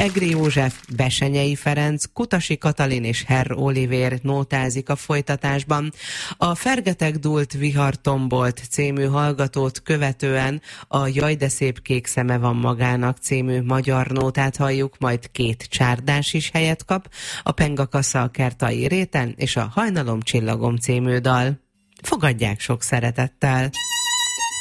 Egri József, Besenyei Ferenc, Kutasi Katalin és Herr Olivér nótázik a folytatásban. A Fergeteg dúlt vihar tombolt című hallgatót követően a Jaj de szép kék szeme van magának című magyar nótát halljuk, majd 2 csárdás is helyet kap, a Pengakasza a Kertai réten és a Hajnalom csillagom című dal. Fogadják sok szeretettel!